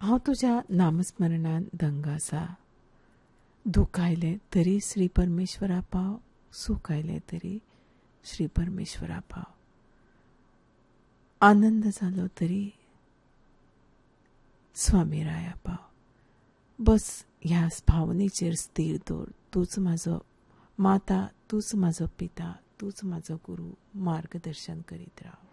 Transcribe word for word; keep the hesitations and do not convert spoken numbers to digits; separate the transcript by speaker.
Speaker 1: हांव तुज्या नामस्मरणान दंग आसा. दूख आयलें तरी श्री परमेश्वरा पाव, सूख आयलें तरी श्री परमेश्वरा पाव. आनंद जालो तरी स्वामी राया पाव. बस ह्या भावनेचेर स्थिर दवर. तूच म्हाजो माता, तूच म्हाजो पिता, तूच म्हाजो गुरू. मार्गदर्शन करीत राव.